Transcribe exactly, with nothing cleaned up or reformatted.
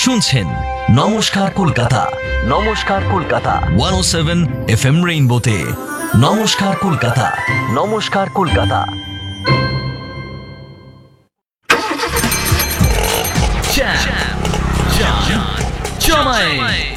শুনছেন নমস্কার কলকাতা, নমস্কার কলকাতা একশো সাত এফএম রেইনবোতে। নমস্কার কলকাতা, নমস্কার কলকাতা। Jam, Jam, Jamai.